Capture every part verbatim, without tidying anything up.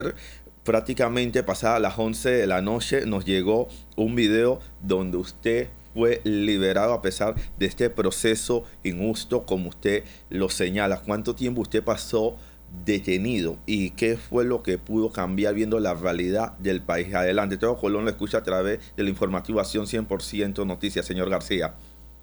prácticamente pasadas las once de la noche nos llegó un video donde usted fue liberado a pesar de este proceso injusto, como usted lo señala. ¿Cuánto tiempo usted pasó detenido y qué fue lo que pudo cambiar viendo la realidad del país? Adelante, todo Colón lo escucha a través de la informativa Acción cien por ciento Noticias. Señor García.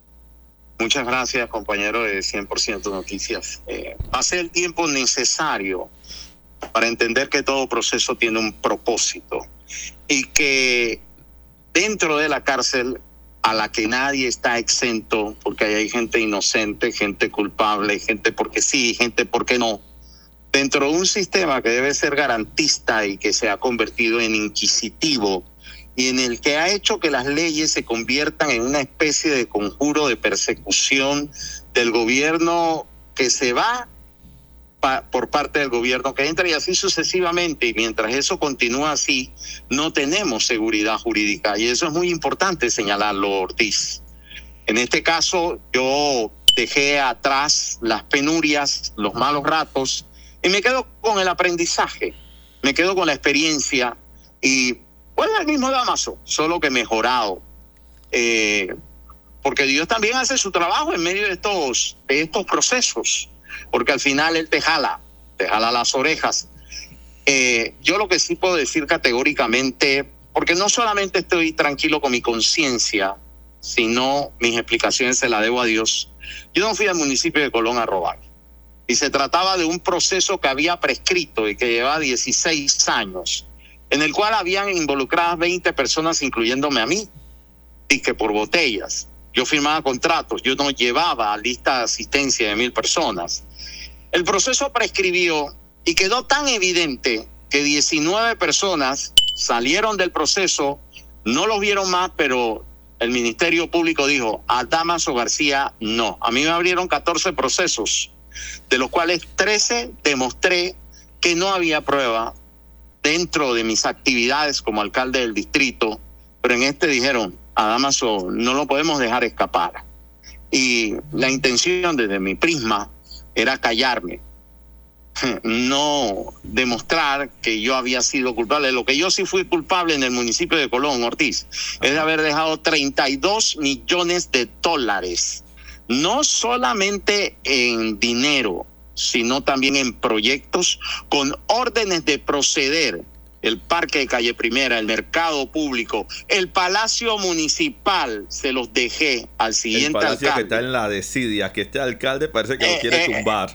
Muchas gracias, compañero de cien por ciento Noticias. Eh, pasé el tiempo necesario para entender que todo proceso tiene un propósito y que dentro de la cárcel, a la que nadie está exento, porque ahí hay gente inocente, gente culpable, gente porque sí, gente porque no, dentro de un sistema que debe ser garantista y que se ha convertido en inquisitivo y en el que ha hecho que las leyes se conviertan en una especie de conjuro de persecución del gobierno que se va pa- por parte del gobierno que entra, y así sucesivamente. Y mientras eso continúa así, no tenemos seguridad jurídica, y eso es muy importante señalarlo, Ortiz. En este caso, yo dejé atrás las penurias, los malos ratos, y me quedo con el aprendizaje, me quedo con la experiencia, y pues el mismo Dámaso, solo que mejorado. Eh, porque Dios también hace su trabajo en medio de estos, de estos procesos, porque al final Él te jala, te jala las orejas. Eh, yo lo que sí puedo decir categóricamente, porque no solamente estoy tranquilo con mi conciencia, sino mis explicaciones se las debo a Dios. Yo no fui al municipio de Colón a robar. Y se trataba de un proceso que había prescrito y que llevaba dieciséis años, en el cual habían involucradas veinte personas, incluyéndome a mí, y que por botellas. Yo firmaba contratos, yo no llevaba lista de asistencia de mil personas. El proceso prescribió y quedó tan evidente que diecinueve personas salieron del proceso, no los vieron más, pero el Ministerio Público dijo, a Dámaso García no. A mí me abrieron catorce procesos, de los cuales trece demostré que no había prueba dentro de mis actividades como alcalde del distrito, pero en este dijeron, a Dámaso no lo podemos dejar escapar. Y la intención desde mi prisma era callarme, no demostrar que yo había sido culpable. Lo que yo sí fui culpable en el municipio de Colón, Ortiz, es de haber dejado treinta y dos millones de dólares, no solamente en dinero, sino también en proyectos con órdenes de proceder. El Parque de Calle Primera, el Mercado Público, el Palacio Municipal, se los dejé al siguiente alcalde. El palacio alcalde. Que está en la desidia, que este alcalde parece que eh, lo quiere eh, tumbar.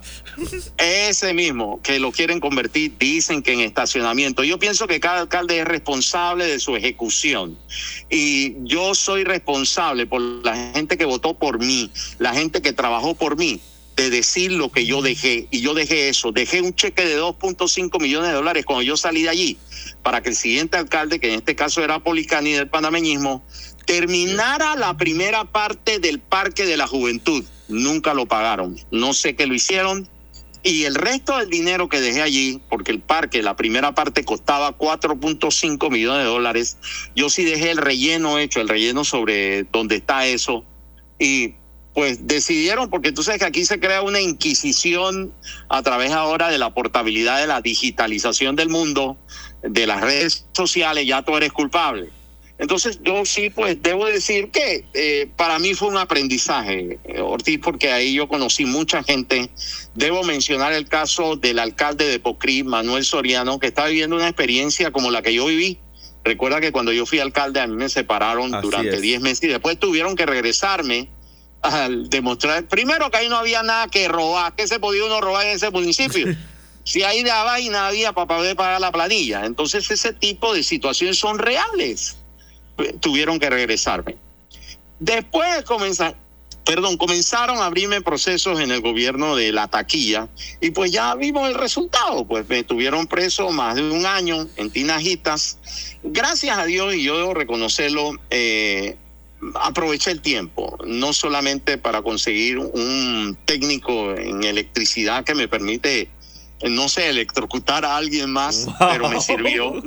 Ese mismo, que lo quieren convertir, dicen que en estacionamiento. Yo pienso que cada alcalde es responsable de su ejecución. Y yo soy responsable por la gente que votó por mí, la gente que trabajó por mí, de decir lo que yo dejé. Y yo dejé eso, dejé un cheque de dos punto cinco millones de dólares cuando yo salí de allí, para que el siguiente alcalde, que en este caso era Policani del panameñismo, terminara la primera parte del Parque de la Juventud. Nunca lo pagaron, no sé qué lo hicieron. Y el resto del dinero que dejé allí, porque el parque, la primera parte costaba cuatro punto cinco millones de dólares, yo sí dejé el relleno hecho, el relleno sobre donde está eso. Y pues decidieron, porque tú sabes que aquí se crea una inquisición a través ahora de la portabilidad, de la digitalización del mundo, de las redes sociales, ya tú eres culpable. Entonces yo sí, pues debo decir que eh, para mí fue un aprendizaje, eh, Ortiz, porque ahí yo conocí mucha gente. Debo mencionar el caso del alcalde de Pocrí, Manuel Soriano, que está viviendo una experiencia como la que yo viví. Recuerda que cuando yo fui alcalde a mí me separaron Así durante diez meses y después tuvieron que regresarme al demostrar, primero, que ahí no había nada que robar. ¿Qué se podía uno robar en ese municipio? Si ahí daba y nada había para poder pagar la planilla. Entonces ese tipo de situaciones son reales. Tuvieron que regresarme. Después comenzar, perdón, comenzaron a abrirme procesos en el gobierno de La Taquilla y pues ya vimos el resultado. Pues me tuvieron preso más de un año en Tinajitas. Gracias a Dios, y yo debo reconocerlo, eh, aproveché el tiempo, no solamente para conseguir un técnico en electricidad que me permite, no sé, electrocutar a alguien más, wow. Pero me sirvió.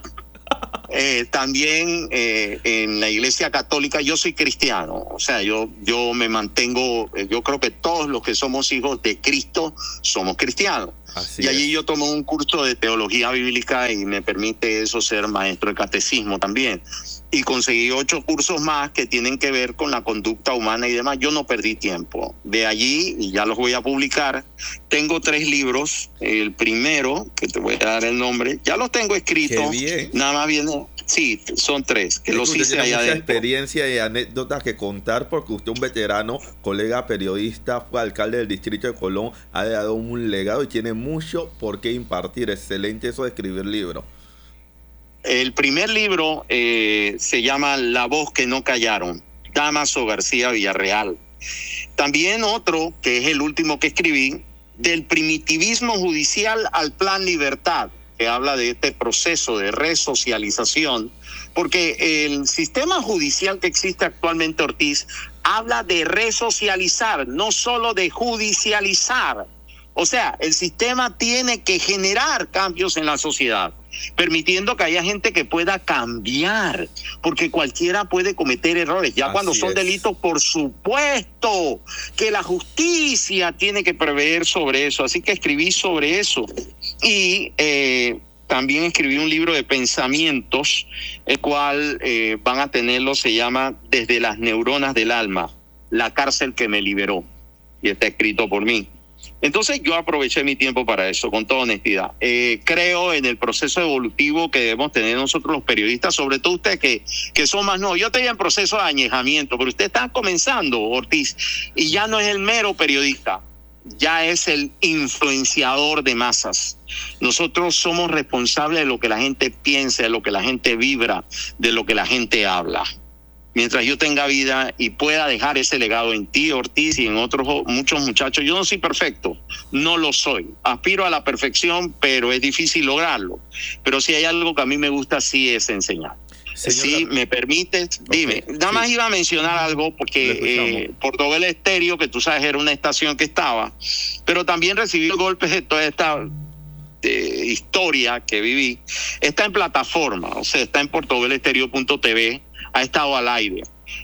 Eh, también eh, en la Iglesia Católica, yo soy cristiano, o sea, yo, yo me mantengo, yo creo que todos los que somos hijos de Cristo somos cristianos. Así y allí es. yo tomo un curso de teología bíblica y me permite eso ser maestro de catecismo también. Y conseguí ocho cursos más que tienen que ver con la conducta humana y demás. Yo no perdí tiempo. De allí, y ya los voy a publicar, tengo tres libros. El primero, que te voy a dar el nombre, ya los tengo escritos. Qué bien. Nada más viene, sí, son tres, que Es los que usted hice tiene allá mucha adentro. experiencia y anécdotas que contar porque usted es un veterano, colega periodista, fue alcalde del distrito de Colón, ha dado un legado y tiene mucho por qué impartir. Excelente eso de escribir libros. El primer libro eh, se llama La voz que no callaron, Dámaso García Villarreal. También otro, que es el último que escribí, Del primitivismo judicial al plan libertad, que habla de este proceso de resocialización, porque el sistema judicial que existe actualmente, Ortiz, habla de resocializar, no solo de judicializar. O sea, el sistema tiene que generar cambios en la sociedad, permitiendo que haya gente que pueda cambiar, porque cualquiera puede cometer errores. Ya Así cuando son es. delitos, por supuesto que la justicia tiene que prever sobre eso. Así que escribí sobre eso. Y eh, también escribí un libro de pensamientos, el cual eh, van a tenerlo, se llama Desde las neuronas del alma, la cárcel que me liberó. Y está escrito por mí. Entonces yo aproveché mi tiempo para eso, con toda honestidad. Eh, creo en el proceso evolutivo que debemos tener nosotros los periodistas, sobre todo ustedes que, que son más nuevos. Yo estoy en proceso de añejamiento, pero usted está comenzando, Ortiz, y ya no es el mero periodista, ya es el influenciador de masas. Nosotros somos responsables de lo que la gente piensa, de lo que la gente vibra, de lo que la gente habla. Mientras yo tenga vida y pueda dejar ese legado en ti, Ortiz, y en otros muchos muchachos, yo no soy perfecto, no lo soy. Aspiro a la perfección, pero es difícil lograrlo. Pero si hay algo que a mí me gusta, sí es enseñar. Señora, si me permites, okay, dime. Nada sí. más iba a mencionar algo porque eh, Portobelo Estéreo, que tú sabes, era una estación que estaba, pero también recibí golpes de toda esta de historia que viví. Está en plataforma, o sea, está en portobelo estéreo punto t v. Ha estado al aire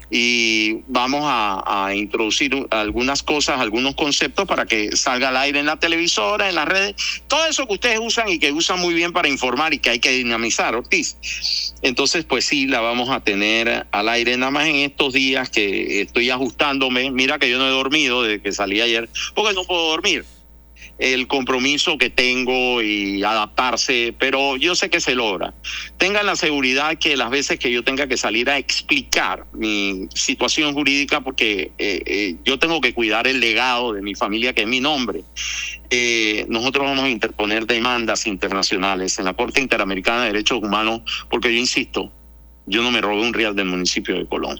y vamos a, a introducir algunas cosas, algunos conceptos para que salga al aire en la televisora, en las redes, todo eso que ustedes usan y que usan muy bien para informar y que hay que dinamizar, Ortiz. Entonces, pues sí, la vamos a tener al aire nada más en estos días que estoy ajustándome. Mira que yo no he dormido desde que salí ayer, porque no puedo dormir. El compromiso que tengo y adaptarse, pero yo sé que se logra. Tengan la seguridad que las veces que yo tenga que salir a explicar mi situación jurídica, porque eh, eh, yo tengo que cuidar el legado de mi familia, que es mi nombre, eh, nosotros vamos a interponer demandas internacionales en la Corte Interamericana de Derechos Humanos, porque yo insisto, yo no me robé un real del municipio de Colón.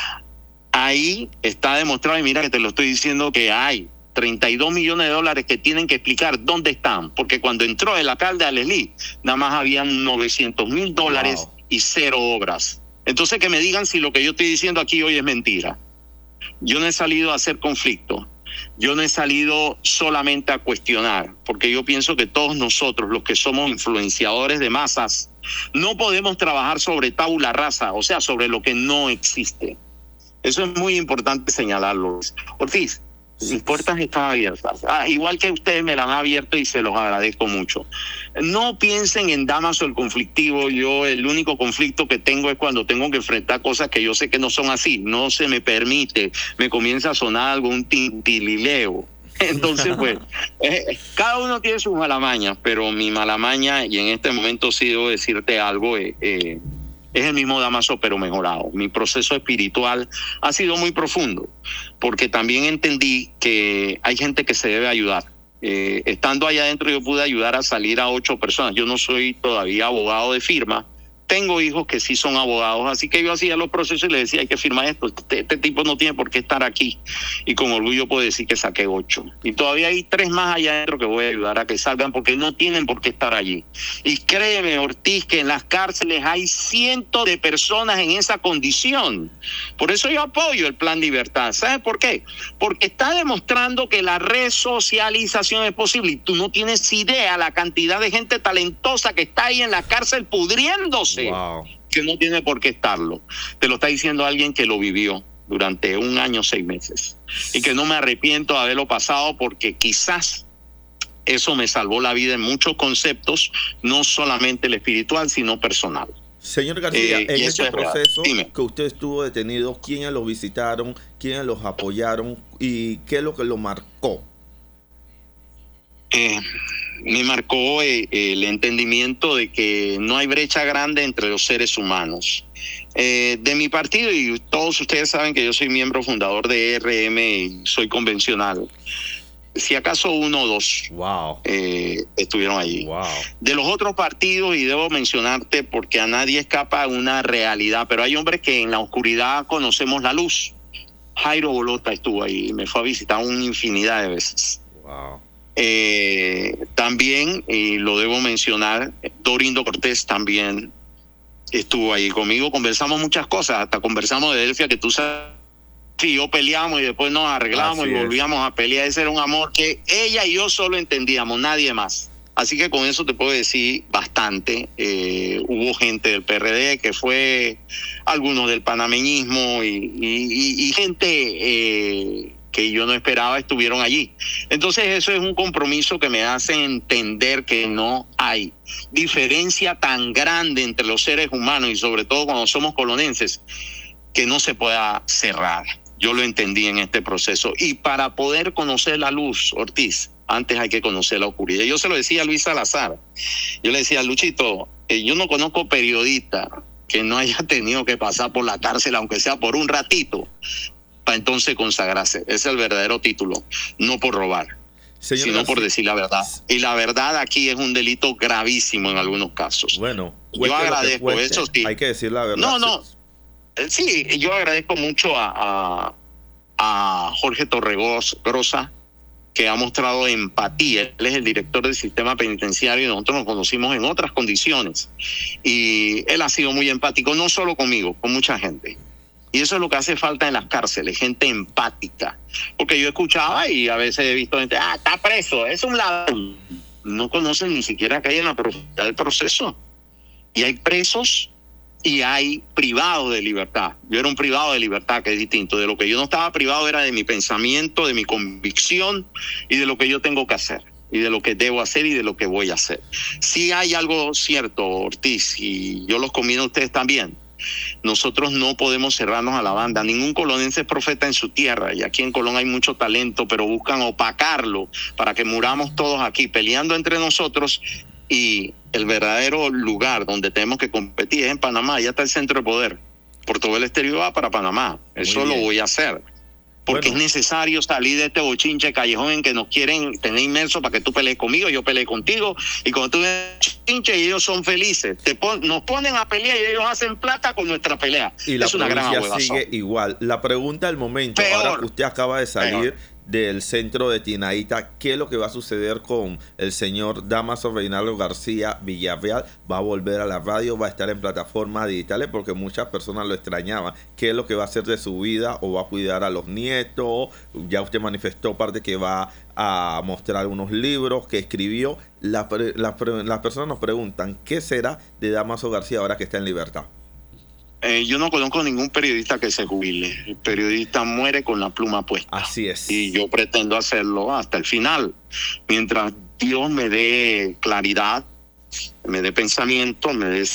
Ahí está demostrado, y mira que te lo estoy diciendo, que hay treinta y dos millones de dólares que tienen que explicar dónde están, porque cuando entró el alcalde Alesli, nada más habían novecientos mil dólares wow. y cero obras. Entonces que me digan si lo que yo estoy diciendo aquí hoy es mentira. Yo no he salido a hacer conflicto, yo no he salido solamente a cuestionar, porque yo pienso que todos nosotros, los que somos influenciadores de masas, no podemos trabajar sobre tabula rasa, o sea, sobre lo que no existe. Eso es muy importante señalarlo. Ortiz, mis puertas están abiertas. Ah, igual que ustedes me las han abierto y se los agradezco mucho. No piensen en Dámaso el conflictivo. Yo el único conflicto que tengo es cuando tengo que enfrentar cosas que yo sé que no son así. No se me permite. Me comienza a sonar algún tintilileo. Entonces, pues, eh, cada uno tiene sus malamañas, pero mi malamaña, y en este momento sí debo decirte algo, eh, eh, es el mismo Dámaso, pero mejorado. Mi proceso espiritual ha sido muy profundo, porque también entendí que hay gente que se debe ayudar. Eh, estando allá adentro yo pude ayudar a salir a ocho personas. Yo no soy todavía abogado de firma. Tengo hijos que sí son abogados, así que yo hacía los procesos y le decía, hay que firmar esto. Este, este tipo no tiene por qué estar aquí. Y con orgullo puedo decir que saqué ocho. Y todavía hay tres más allá adentro que voy a ayudar a que salgan porque no tienen por qué estar allí. Y créeme, Ortiz, que en las cárceles hay cientos de personas en esa condición. Por eso yo apoyo el Plan Libertad. ¿Sabes por qué? Porque está demostrando que la resocialización es posible. Y tú no tienes idea la cantidad de gente talentosa que está ahí en la cárcel pudriéndose. Wow. Que no tiene por qué estarlo. Te lo está diciendo alguien que lo vivió durante un año, seis meses. Y que no me arrepiento de haberlo pasado porque quizás eso me salvó la vida en muchos conceptos, no solamente el espiritual, sino personal. Señor García, eh, en este proceso que usted estuvo detenido, ¿quiénes los visitaron? ¿Quiénes los apoyaron? ¿Y qué es lo que lo marcó? Eh, me marcó eh, el entendimiento de que no hay brecha grande entre los seres humanos. Eh, de mi partido, y todos ustedes saben que yo soy miembro fundador de E R M y soy convencional, si acaso uno o dos wow. eh, estuvieron allí. Wow. De los otros partidos, y debo mencionarte porque a nadie escapa una realidad, pero hay hombres que en la oscuridad conocemos la luz. Jairo Bolota estuvo ahí, me fue a visitar una infinidad de veces. Wow. Eh, también, y lo debo mencionar, Dorindo Cortés también estuvo ahí conmigo. Conversamos muchas cosas, hasta conversamos de Delfia, que tú sabes, y yo peleamos y después nos arreglamos Así y volvíamos es. a pelear. Ese era un amor que ella y yo solo entendíamos, nadie más. Así que con eso te puedo decir bastante. Eh, hubo gente del P R D que fue, algunos del panameñismo y, y, y gente eh, que yo no esperaba estuvieron allí. Entonces eso es un compromiso que me hace entender que no hay diferencia tan grande entre los seres humanos y sobre todo cuando somos colonenses, que no se pueda cerrar. Yo lo entendí en este proceso. Y para poder conocer la luz, Ortiz, antes hay que conocer la oscuridad. Yo se lo decía a Luis Salazar. Yo le decía, Luchito, eh, yo no conozco periodista que no haya tenido que pasar por la cárcel, aunque sea por un ratito, para entonces consagrarse. Ese es el verdadero título, no por robar, Señor sino García, por decir la verdad. Y la verdad aquí es un delito gravísimo en algunos casos. Bueno, yo agradezco eso. Sí. Hay que decir la verdad. No, no. Sí, yo agradezco mucho a, a, a Jorge Torregrosa, que ha mostrado empatía. Él es el director del sistema penitenciario y nosotros nos conocimos en otras condiciones. Y él ha sido muy empático, no solo conmigo, con mucha gente. Y eso es lo que hace falta en las cárceles, gente empática. Porque yo escuchaba y a veces he visto gente, ah, está preso, es un ladrón. No conocen ni siquiera que hay en la profundidad del proceso. Y hay presos y hay privados de libertad. Yo era un privado de libertad, que es distinto. De lo que yo no estaba privado era de mi pensamiento, de mi convicción y de lo que yo tengo que hacer y de lo que debo hacer y de lo que voy a hacer. Sí hay algo cierto, Ortiz, y yo los convido a ustedes también. Nosotros no podemos cerrarnos a la banda. Ningún colonense es profeta en su tierra, y aquí en Colón hay mucho talento, pero buscan opacarlo para que muramos todos aquí peleando entre nosotros. Y el verdadero lugar donde tenemos que competir es en Panamá. Ya está el centro de poder. Portobelo Estéreo va para Panamá. Eso lo voy a hacer. Porque bueno, es necesario salir de este bochinche callejón en que nos quieren tener inmersos para que tú pelees conmigo, yo peleé contigo. Y cuando tú ves bochinche y ellos son felices, te pon, nos ponen a pelear y ellos hacen plata con nuestra pelea. Y la es una gran provincia sigue igual. La pregunta del momento, peor, ahora que usted acaba de salir peor. del centro de Tinaíta, ¿qué es lo que va a suceder con el señor Dámaso Reinaldo García Villarreal? ¿Va a volver a la radio? ¿Va a estar en plataformas digitales? Porque muchas personas lo extrañaban. ¿Qué es lo que va a hacer de su vida? ¿O va a cuidar a los nietos? Ya usted manifestó parte que va a mostrar unos libros que escribió. Las la, la personas nos preguntan, ¿qué será de Dámaso García ahora que está en libertad? Eh, yo no conozco ningún periodista que se jubile. El periodista muere con la pluma puesta. Así es. Y yo pretendo hacerlo hasta el final. Mientras Dios me dé claridad, me dé pensamiento, me dé...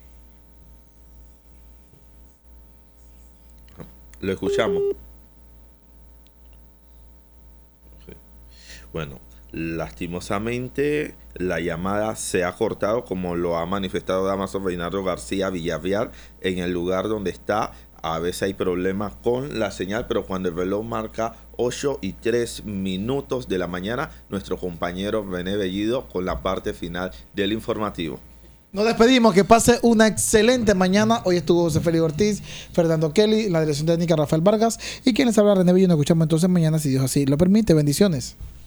Lo escuchamos. Bueno, lastimosamente la llamada se ha cortado, como lo ha manifestado Dámaso Reinaldo García Villarreal en el lugar donde está. A veces hay problemas con la señal, pero cuando el reloj marca ocho y tres minutos de la mañana, nuestro compañero René Bellido con la parte final del informativo. Nos despedimos, que pase una excelente mañana. Hoy estuvo José Félix Ortiz, Fernando Kelly, la dirección técnica Rafael Vargas y quienes habla René Bellido. Nos escuchamos entonces mañana, si Dios así lo permite. Bendiciones.